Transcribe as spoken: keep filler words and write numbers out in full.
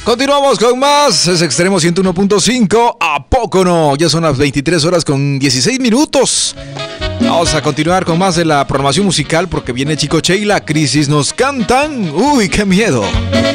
Continuamos con más, es Extremo ciento uno punto cinco, ¿a poco no? Ya son las veintitrés horas con dieciséis minutos. Vamos a continuar con más de la programación musical porque viene Chicoche y La Crisis nos cantan. ¡Uy, qué miedo!